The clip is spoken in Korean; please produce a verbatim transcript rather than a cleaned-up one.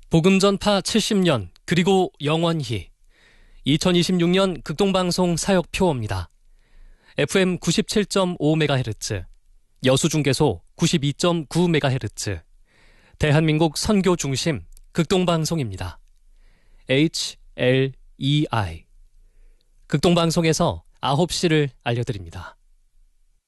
복음전파 칠십 년 그리고 영원히 이천이십육 년 극동방송 사역표어입니다. 에프엠 구십칠 점 오 메가헤르츠, 여수중계소 구십이 점 구 메가헤르츠, 대한민국 선교중심 극동방송입니다. 에이치 엘 이 아이 극동방송에서 아홉 시를 알려드립니다.